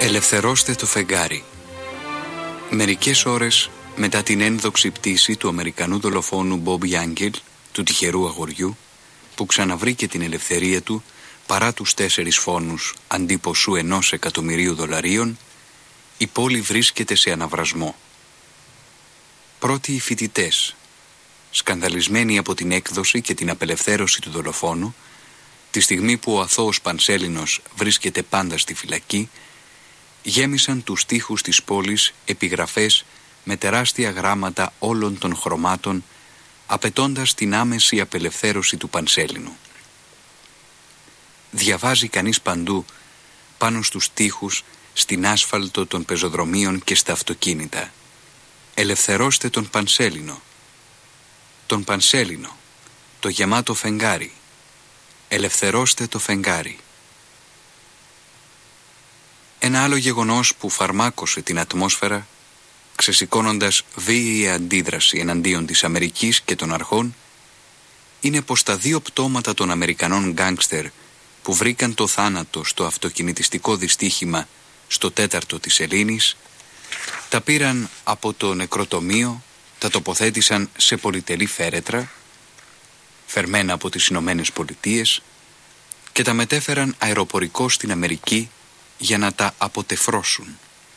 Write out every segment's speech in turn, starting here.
Ελευθερώστε το φεγγάρι. Μερικές ώρες μετά την ένδοξη πτήση του Αμερικανού δολοφόνου Μπομπ Γιάνγκελ, του τυχερού αγοριού, που ξαναβρήκε την ελευθερία του παρά τους 4 φόνους αντί ποσού $1.000.000, η πόλη βρίσκεται σε αναβρασμό. Πρώτοι οι φοιτητές, σκανδαλισμένοι από την έκδοση και την απελευθέρωση του δολοφόνου, τη στιγμή που ο αθώος Πανσέλινος βρίσκεται πάντα στη φυλακή, γέμισαν τους τοίχους της πόλης επιγραφές με τεράστια γράμματα όλων των χρωμάτων, απαιτώντας την άμεση απελευθέρωση του Πανσέλινου. Διαβάζει κανείς παντού, πάνω στους τοίχους, στην άσφαλτο των πεζοδρομίων και στα αυτοκίνητα: «Ελευθερώστε τον Πανσέλινο, τον Πανσέλινο, το γεμάτο φεγγάρι, ελευθερώστε το φεγγάρι». Ένα άλλο γεγονός που φαρμάκωσε την ατμόσφαιρα, ξεσηκώνοντας βίαιη αντίδραση εναντίον της Αμερικής και των αρχών, είναι πως τα 2 πτώματα των Αμερικανών γκάνγκστερ που βρήκαν το θάνατο στο αυτοκινητιστικό δυστύχημα στο 4ο της Σελήνης, τα πήραν από το νεκροτομείο, τα τοποθέτησαν σε πολυτελή φέρετρα, φερμένα από τις Ηνωμένες Πολιτείες, και τα μετέφεραν αεροπορικώς στην Αμερική για να τα αποτεφρώσουν.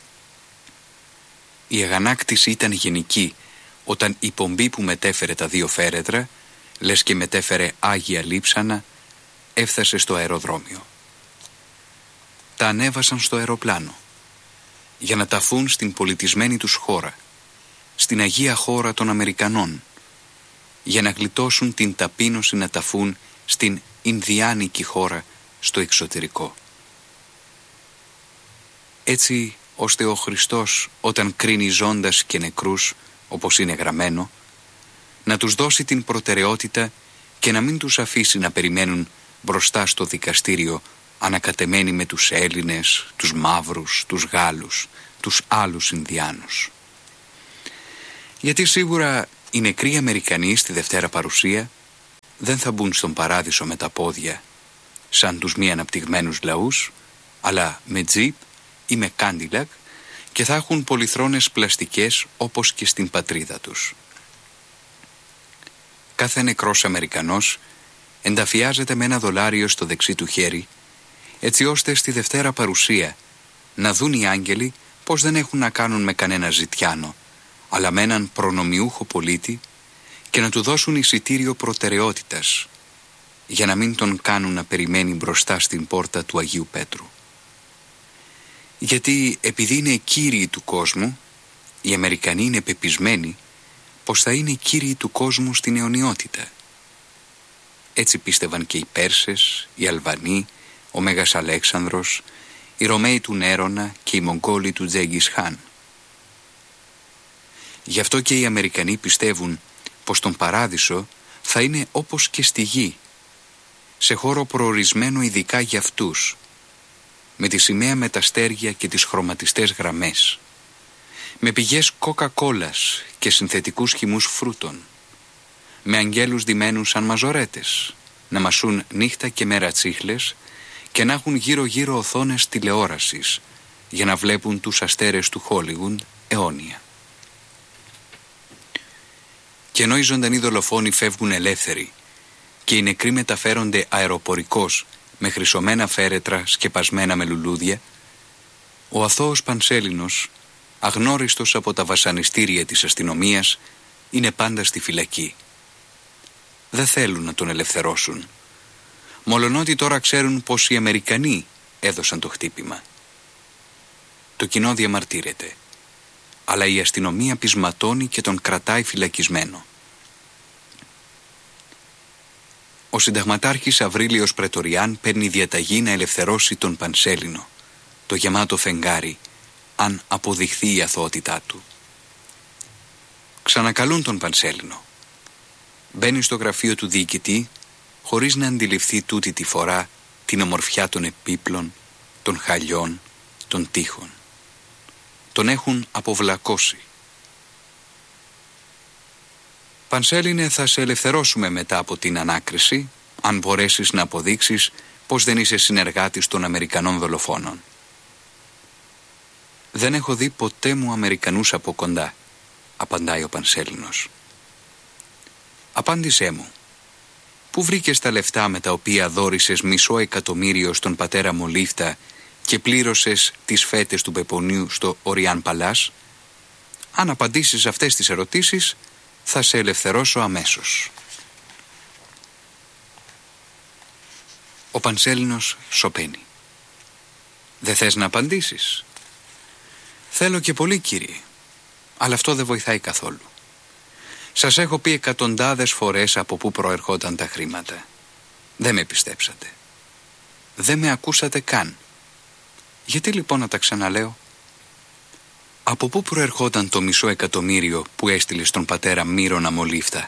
Η αγανάκτηση ήταν γενική όταν η πομπή που μετέφερε τα 2 φέρετρα, λες και μετέφερε άγια λείψανα, έφτασε στο αεροδρόμιο. Τα ανέβασαν στο αεροπλάνο για να ταφούν στην πολιτισμένη τους χώρα, στην Αγία χώρα των Αμερικανών, για να γλιτώσουν την ταπείνωση να ταφούν στην Ινδιάνικη χώρα στο εξωτερικό. Έτσι ώστε ο Χριστός, όταν κρίνει ζώντας και νεκρούς, όπως είναι γραμμένο, να τους δώσει την προτεραιότητα και να μην τους αφήσει να περιμένουν μπροστά στο δικαστήριο ανακατεμένοι με τους Έλληνες, τους Μαύρους, τους Γάλλους, τους άλλους Ινδιάνους. Γιατί σίγουρα οι νεκροί Αμερικανοί στη Δευτέρα Παρουσία δεν θα μπουν στον παράδεισο με τα πόδια σαν τους μη αναπτυγμένους λαούς, αλλά με τζιπ ή με κάντιλακ, και θα έχουν πολυθρόνες πλαστικές όπως και στην πατρίδα τους. Κάθε νεκρός Αμερικανός ενταφιάζεται με $1 στο δεξί του χέρι, έτσι ώστε στη Δευτέρα Παρουσία να δουν οι άγγελοι πως δεν έχουν να κάνουν με κανένα ζητιάνο, αλλά με έναν προνομιούχο πολίτη, και να του δώσουν εισιτήριο προτεραιότητας, για να μην τον κάνουν να περιμένει μπροστά στην πόρτα του Αγίου Πέτρου. Γιατί επειδή είναι κύριοι του κόσμου, οι Αμερικανοί είναι πεπισμένοι πως θα είναι κύριοι του κόσμου στην αιωνιότητα. Έτσι πίστευαν και οι Πέρσες, οι Αλβανοί, ο Μέγας Αλέξανδρος, οι Ρωμαίοι του Νέρονα και οι Μογγόλοι του Τζέγκις Χάν. Γι' αυτό και οι Αμερικανοί πιστεύουν πως τον παράδεισο θα είναι όπως και στη γη, σε χώρο προορισμένο ειδικά για αυτούς, με τη σημαία με τα αστέρια και τις χρωματιστές γραμμές, με πηγές κόκα-κόλας και συνθετικούς χυμούς φρούτων, με αγγέλους ντυμένους σαν μαζορέτες, να μασούν νύχτα και μέρα τσίχλες και να έχουν γύρω-γύρω οθόνες τηλεόρασης για να βλέπουν τους αστέρες του Χόλιγουντ αιώνια. Και ενώ οι ζωντανοί δολοφόνοι φεύγουν ελεύθεροι και οι νεκροί μεταφέρονται αεροπορικώς με χρυσωμένα φέρετρα σκεπασμένα με λουλούδια, ο αθώος Πανσέλινος, αγνώριστος από τα βασανιστήρια της αστυνομίας, είναι πάντα στη φυλακή. Δεν θέλουν να τον ελευθερώσουν, μολονότι τώρα ξέρουν πως οι Αμερικανοί έδωσαν το χτύπημα. Το κοινό διαμαρτύρεται, αλλά η αστυνομία πεισματώνει και τον κρατάει φυλακισμένο. Ο συνταγματάρχης Αβρίλιος Πρετοριάν παίρνει διαταγή να ελευθερώσει τον Πανσέλινο, το γεμάτο φεγγάρι, αν αποδειχθεί η αθωότητά του. Ξανακαλούν τον Πανσέλινο. Μπαίνει στο γραφείο του διοικητή, χωρίς να αντιληφθεί τούτη τη φορά την ομορφιά των επίπλων, των χαλιών, των τείχων. Τον έχουν αποβλακώσει. «Πανσέλινε, θα σε ελευθερώσουμε μετά από την ανάκριση, αν μπορέσεις να αποδείξεις πως δεν είσαι συνεργάτης των Αμερικανών δολοφόνων». «Δεν έχω δει ποτέ μου Αμερικανούς από κοντά», απαντάει ο Πανσέλινος. «Απάντησέ μου, πού βρήκες τα λεφτά με τα οποία δώρησες 500.000 στον πατέρα Μολίφτα και πλήρωσες τις φέτες του Πεπονίου στο Οριάν Παλάς? Αν απαντήσεις αυτές τις ερωτήσεις, θα σε ελευθερώσω αμέσως». Ο Πανσέλινος σωπαίνει. «Δεν θες να απαντήσεις?» «Θέλω και πολύ, κύριε, αλλά αυτό δεν βοηθάει καθόλου. Σας έχω πει εκατοντάδες φορές από πού προερχόταν τα χρήματα. Δεν με πιστέψατε. Δεν με ακούσατε καν. Γιατί λοιπόν να τα ξαναλέω? Από πού προερχόταν το 500.000 που έστειλε στον πατέρα Μύρονα Μολίφτα?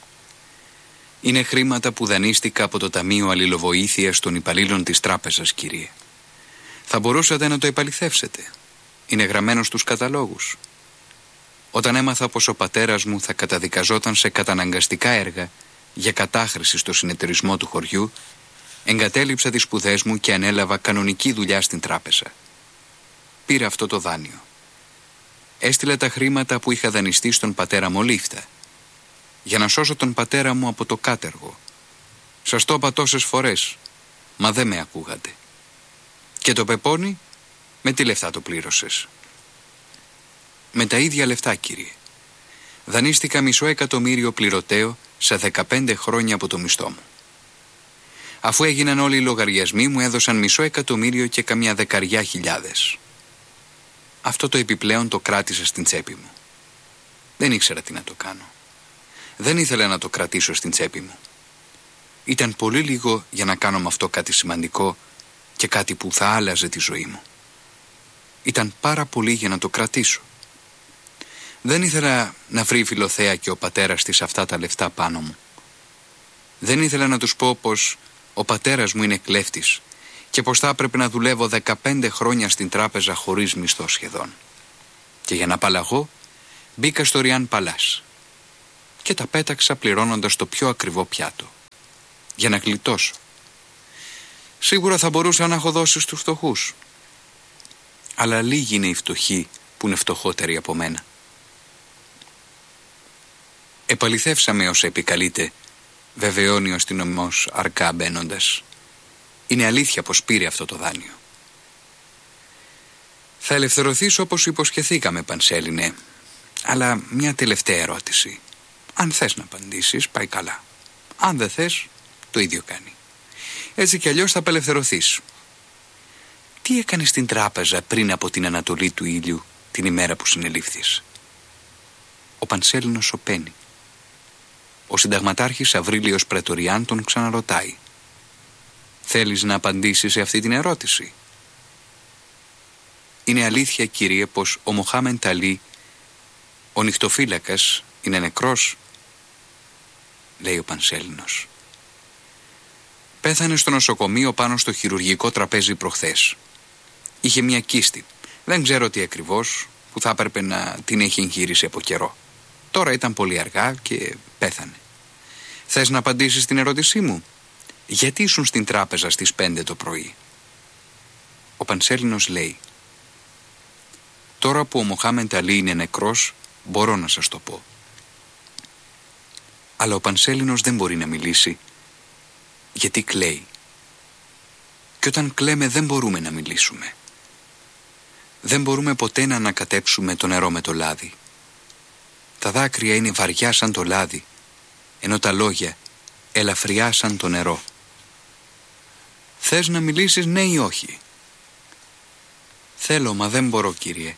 Είναι χρήματα που δανείστηκα από το Ταμείο Αλληλοβοήθειας των υπαλλήλων της τράπεζας, κύριε. Θα μπορούσατε να το επαληθεύσετε. Είναι γραμμένο στους καταλόγους. Όταν έμαθα πως ο πατέρας μου θα καταδικαζόταν σε καταναγκαστικά έργα για κατάχρηση στο συνεταιρισμό του χωριού, εγκατέλειψα τις σπουδές μου και ανέλαβα κανονική δουλειά στην τράπεζα. Πήρα αυτό το δάνειο. Έστειλα τα χρήματα που είχα δανειστεί στον πατέρα Μολίφτα για να σώσω τον πατέρα μου από το κάτεργο. Σας το είπα τόσες φορές, μα δεν με ακούγατε. Και το πεπόνι, με τι λεφτά το πλήρωσες? Με τα ίδια λεφτά, κύριε. Δανείστηκα 500.000 πληρωτέο σε 15 χρόνια από το μισθό μου. Αφού έγιναν όλοι οι λογαριασμοί μου, έδωσαν 500.000 και καμιά 10.000. Αυτό το επιπλέον το κράτησα στην τσέπη μου. Δεν ήξερα τι να το κάνω. Δεν ήθελα να το κρατήσω στην τσέπη μου. Ήταν πολύ λίγο για να κάνω με αυτό κάτι σημαντικό και κάτι που θα άλλαζε τη ζωή μου. Ήταν πάρα πολύ για να το κρατήσω. Δεν ήθελα να βρει η Φιλοθέα και ο πατέρας της αυτά τα λεφτά πάνω μου. Δεν ήθελα να τους πω πως ο πατέρας μου είναι κλέφτης και πως θα έπρεπε να δουλεύω 15 χρόνια στην τράπεζα χωρίς μισθό σχεδόν. Και για να απαλλαγώ, μπήκα στο Ριάν Παλάς και τα πέταξα πληρώνοντας το πιο ακριβό πιάτο. Για να γλιτώσω. Σίγουρα θα μπορούσα να έχω δώσει στους φτωχούς. Αλλά λίγοι είναι οι φτωχοί που είναι φτωχότεροι από μένα. Επαληθεύσαμε όσα επικαλείται, βεβαιώνει ο αστυνομικός αρκά μπαίνοντας. Είναι αλήθεια πως πήρε αυτό το δάνειο. Θα ελευθερωθείς όπως υποσχεθήκαμε, Πανσέλινε. Αλλά μια τελευταία ερώτηση. Αν θες να απαντήσεις, πάει καλά. Αν δεν θες, το ίδιο κάνει. Έτσι κι αλλιώς θα απελευθερωθείς. Τι έκανες στην τράπεζα πριν από την ανατολή του ήλιου την ημέρα που συνελήφθης? Ο Πανσέλινος σωπαίνει. Ο συνταγματάρχης Αβρίλιος Πρετοριάν τον ξαναρωτάει. Θέλεις να απαντήσεις σε αυτή την ερώτηση? Είναι αλήθεια, κύριε, πως ο Μοχάμεν Ταλί, ο νυχτοφύλακας, είναι νεκρός? Λέει ο Πανσέλινος. Πέθανε στο νοσοκομείο πάνω στο χειρουργικό τραπέζι προχθές. Είχε μια κίστη. Δεν ξέρω τι ακριβώς, που θα έπρεπε να την έχει εγχειρήσει από καιρό. Τώρα ήταν πολύ αργά και πέθανε. Θες να απαντήσεις την ερώτησή μου? Γιατί ήσουν στην τράπεζα στις 5 το πρωί? Ο Πανσέλινος λέει. Τώρα που ο Μοχάμεν Ταλί είναι νεκρός, μπορώ να σας το πω. Αλλά ο Πανσέλινος δεν μπορεί να μιλήσει, γιατί κλαίει. Και όταν κλαίμε δεν μπορούμε να μιλήσουμε. Δεν μπορούμε ποτέ να ανακατέψουμε το νερό με το λάδι. Τα δάκρυα είναι βαριά σαν το λάδι, ενώ τα λόγια ελαφριά σαν το νερό. Θες να μιλήσεις, ναι ή όχι? Θέλω, μα δεν μπορώ, κύριε.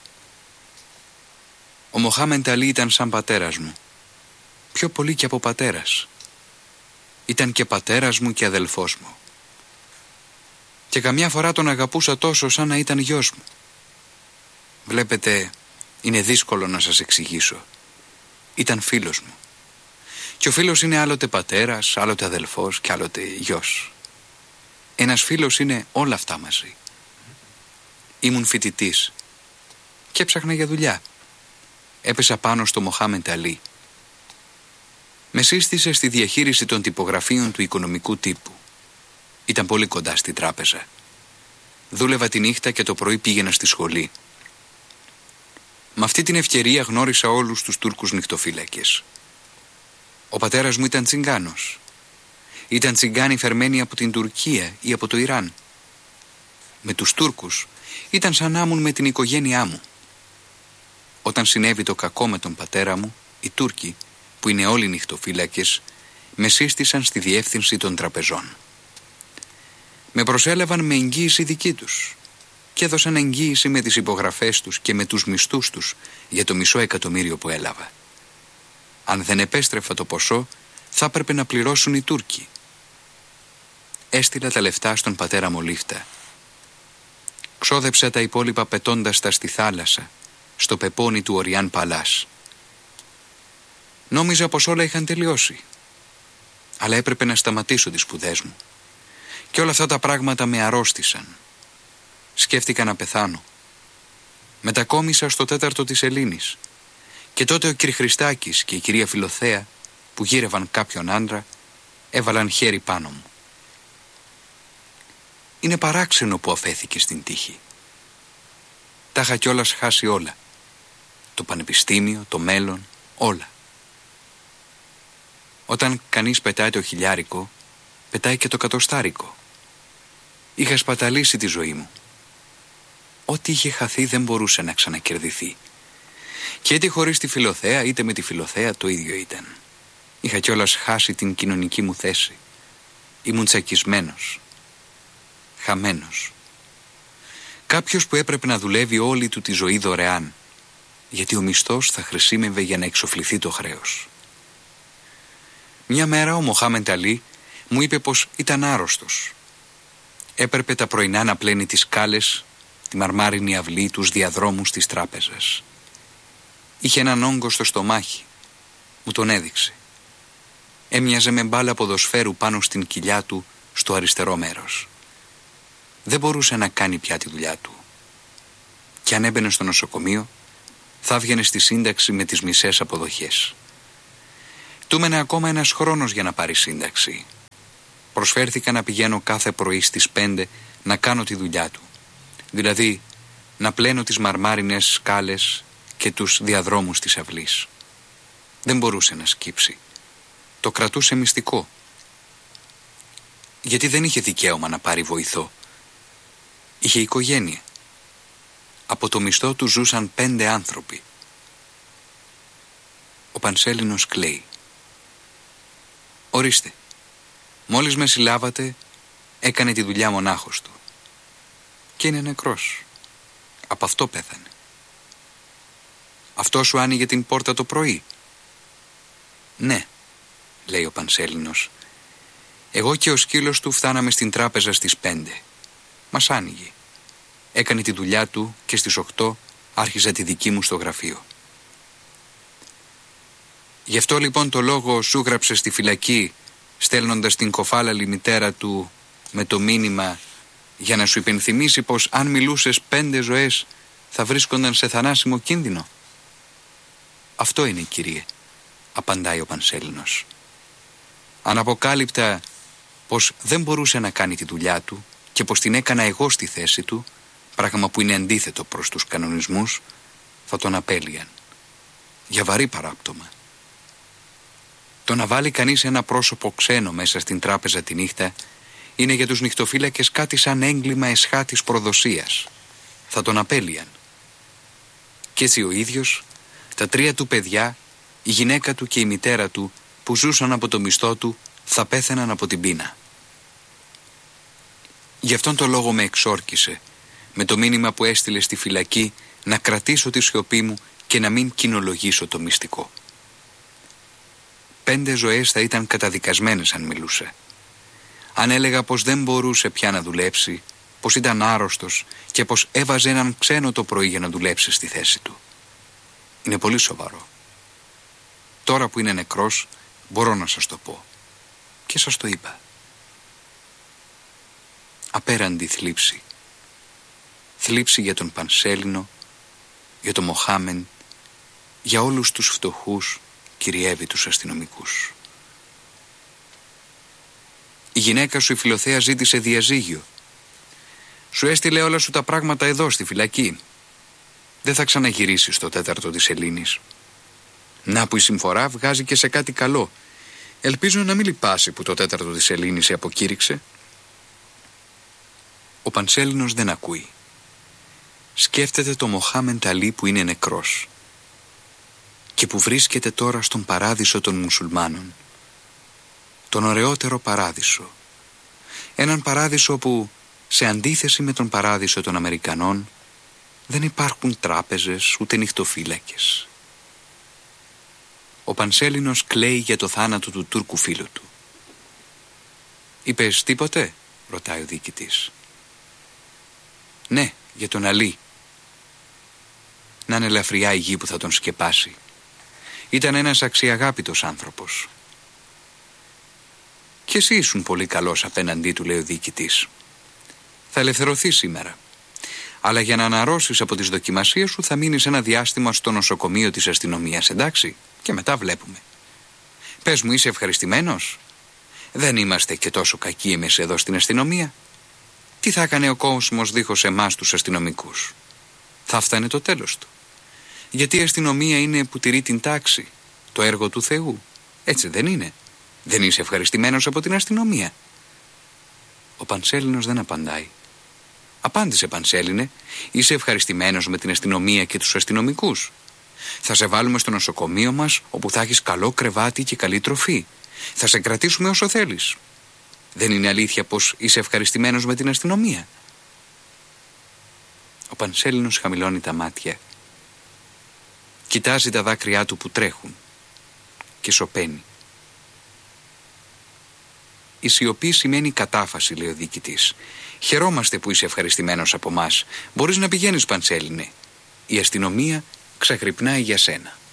Ο Μοχάμεν Ταλί ήταν σαν πατέρας μου. Πιο πολύ και από πατέρας. Ήταν και πατέρας μου και αδελφός μου. Και καμιά φορά τον αγαπούσα τόσο σαν να ήταν γιος μου. Βλέπετε, είναι δύσκολο να σας εξηγήσω. Ήταν φίλος μου. Και ο φίλος είναι άλλοτε πατέρας, άλλοτε αδελφός και άλλοτε γιος. Ένας φίλος είναι όλα αυτά μαζί. Ήμουν φοιτητής και έψαχνα για δουλειά. Έπεσα πάνω στο Μοχάμεν Ταλί. Με σύστησε στη διαχείριση των τυπογραφίων του οικονομικού τύπου. Ήταν πολύ κοντά στη τράπεζα. Δούλευα τη νύχτα και το πρωί πήγαινα στη σχολή. Με αυτή την ευκαιρία γνώρισα όλους τους Τούρκους νυχτοφύλακες. Ο πατέρας μου ήταν τσιγκάνος. Ήταν τσιγκάνοι φερμένοι από την Τουρκία ή από το Ιράν. Με τους Τούρκους ήταν σαν να ήμουν με την οικογένειά μου. Όταν συνέβη το κακό με τον πατέρα μου, οι Τούρκοι, που είναι όλοι νυχτοφύλακες, με σύστησαν στη διεύθυνση των τραπεζών. Με προσέλαβαν με εγγύηση δική τους και έδωσαν εγγύηση με τις υπογραφές τους και με τους μισθούς τους για το μισό εκατομμύριο που έλαβα. Αν δεν επέστρεφα το ποσό, θα έπρεπε να πληρώσουν οι Τούρκοι. Έστειλα τα λεφτά στον πατέρα μου λίφτα. Ξόδεψα τα υπόλοιπα πετώντας τα στη θάλασσα, στο πεπόνι του Οριάν Παλάς. Νόμιζα πως όλα είχαν τελειώσει, αλλά έπρεπε να σταματήσω τις σπουδές μου. Και όλα αυτά τα πράγματα με αρρώστησαν. Σκέφτηκα να πεθάνω. Μετακόμισα στο 4ο της Ελλήνης και τότε ο κ. Χριστάκης και η κυρία Φιλοθέα, που γύρευαν κάποιον άντρα, έβαλαν χέρι πάνω μου. Είναι παράξενο που αφέθηκε στην τύχη. Τα είχα κιόλας χάσει όλα. Το πανεπιστήμιο, το μέλλον, όλα. Όταν κανείς πετάει το χιλιάρικο, πετάει και το εκατοστάρικο. Είχα σπαταλήσει τη ζωή μου. Ό,τι είχε χαθεί δεν μπορούσε να ξανακερδιθεί. Και είτε χωρίς τη Φιλοθέα είτε με τη Φιλοθέα το ίδιο ήταν. Είχα κιόλας χάσει την κοινωνική μου θέση. Ήμουν τσακισμένος. Χαμένος. Κάποιος που έπρεπε να δουλεύει όλη του τη ζωή δωρεάν, γιατί ο μισθός θα χρησίμευε για να εξοφληθεί το χρέος. Μια μέρα ο Μοχάμεντ Αλή μου είπε πως ήταν άρρωστος. Έπρεπε τα πρωινά να πλένει τις σκάλες, τη μαρμάρινη αυλή, τους διαδρόμους της τράπεζας. Είχε έναν όγκο στο στομάχι. Μου τον έδειξε. Έμοιαζε με μπάλα ποδοσφαίρου πάνω στην κοιλιά του στο αριστερό μέρος. Δεν μπορούσε να κάνει πια τη δουλειά του. Και αν έμπαινε στο νοσοκομείο, θα έβγαινε στη σύνταξη με τις μισές αποδοχές. Του έμενε ακόμα ένας χρόνος για να πάρει σύνταξη. Προσφέρθηκα να πηγαίνω κάθε πρωί στις 5 να κάνω τη δουλειά του. Δηλαδή, να πλένω τις μαρμάρινες σκάλες και τους διαδρόμους της αυλής. Δεν μπορούσε να σκύψει. Το κρατούσε μυστικό. Γιατί δεν είχε δικαίωμα να πάρει βοηθό. Είχε οικογένεια. Από το μισθό του ζούσαν 5 άνθρωποι. Ο Πανσέλινος κλαίει. Ορίστε, μόλις με συλλάβατε, έκανε τη δουλειά μονάχος του. Και είναι νεκρός. Από αυτό πέθανε. Αυτό σου άνοιγε την πόρτα το πρωί? Ναι, λέει ο Πανσέλινος. Εγώ και ο σκύλος του φτάναμε στην τράπεζα στις 5. Μας άνοιγε. Έκανε τη δουλειά του και στις 8 άρχιζα τη δική μου στο γραφείο. Γι' αυτό λοιπόν το λόγο σου γράψε στη φυλακή, στέλνοντας την κοφάλαλη μητέρα του με το μήνυμα για να σου υπενθυμίσει πως αν μιλούσες 5 ζωές θα βρίσκονταν σε θανάσιμο κίνδυνο? Αυτό είναι, κύριε, απαντάει ο Πανσέλινος. Αναποκάλυπτα πως δεν μπορούσε να κάνει τη δουλειά του και πως την έκανα εγώ στη θέση του, πράγμα που είναι αντίθετο προς τους κανονισμούς, θα τον απέλυαν. Για βαρύ παράπτωμα. Το να βάλει κανείς ένα πρόσωπο ξένο μέσα στην τράπεζα τη νύχτα είναι για τους νυχτοφύλακες κάτι σαν έγκλημα εσχάτης προδοσίας. Θα τον απέλυαν. Κι έτσι ο ίδιος, τα 3 του παιδιά, η γυναίκα του και η μητέρα του που ζούσαν από το μισθό του θα πέθαιναν από την πείνα. Γι' αυτόν τον λόγο με εξόρκισε με το μήνυμα που έστειλε στη φυλακή να κρατήσω τη σιωπή μου και να μην κοινολογήσω το μυστικό. 5 ζωές θα ήταν καταδικασμένες αν μιλούσε. Αν έλεγα πως δεν μπορούσε πια να δουλέψει, πως ήταν άρρωστος και πως έβαζε έναν ξένο το πρωί για να δουλέψει στη θέση του. Είναι πολύ σοβαρό. Τώρα που είναι νεκρός μπορώ να σας το πω. Και σας το είπα. Απέραντη θλίψη. Θλίψη για τον Πανσέλινο, για τον Μοχάμεν, για όλους τους φτωχούς, κυριεύει τους αστυνομικούς. Η γυναίκα σου η Φιλοθέα ζήτησε διαζύγιο. Σου έστειλε όλα σου τα πράγματα εδώ στη φυλακή. δεν θα ξαναγυρίσει στο 4ο της σελήνης. Να που η συμφορά βγάζει και σε κάτι καλό. Ελπίζω να μην λυπάσει που το 4ο της σελήνης σε αποκήρυξε. Ο Πανσέλινος δεν ακούει. Σκέφτεται το Μοχάμεντ Αλί που είναι νεκρός και που βρίσκεται τώρα στον παράδεισο των μουσουλμάνων. Τον ωραιότερο παράδεισο. Έναν παράδεισο που, σε αντίθεση με τον παράδεισο των Αμερικανών, δεν υπάρχουν τράπεζες ούτε νυχτοφύλακες. Ο Πανσέλινος κλαίει για το θάνατο του Τούρκου φίλου του. «Είπες τίποτε?» ρωτάει ο διοικητής. «Ναι, για τον Αλί. Να είναι ελαφριά η γη που θα τον σκεπάσει. Ήταν ένας αξιαγάπητος άνθρωπος». «Και εσύ ήσουν πολύ καλός απέναντί του», λέει ο διοικητής. «Θα ελευθερωθείς σήμερα. Αλλά για να αναρρώσεις από τις δοκιμασίες σου θα μείνεις ένα διάστημα στο νοσοκομείο της αστυνομίας, εντάξει? Και μετά βλέπουμε. Πες μου, είσαι ευχαριστημένος? Δεν είμαστε και τόσο κακοί εμείς εδώ στην αστυνομία. Τι θα έκανε ο κόσμος δίχως εμάς τους αστυνομικούς? Θα φτάνε το τέλος του. Γιατί η αστυνομία είναι που τηρεί την τάξη, το έργο του Θεού. Έτσι δεν είναι? Δεν είσαι ευχαριστημένος από την αστυνομία?» Ο Πανσέλινος δεν απαντάει. «Απάντησε, Πανσέλινε, είσαι ευχαριστημένος με την αστυνομία και τους αστυνομικούς? Θα σε βάλουμε στο νοσοκομείο μας, όπου θα έχεις καλό κρεβάτι και καλή τροφή. Θα σε κρατήσουμε όσο θέλεις. Δεν είναι αλήθεια πως είσαι ευχαριστημένος με την αστυνομία?» Ο Πανσέλινος χαμηλώνει τα μάτια. Κοιτάζει τα δάκρυά του που τρέχουν και σωπαίνει. «Η σιωπή σημαίνει κατάφαση», λέει ο διοικητής. «Χαιρόμαστε που είσαι ευχαριστημένος από μας. Μπορείς να πηγαίνεις, Πανσέλινε. Η αστυνομία ξαγρυπνάει για σένα».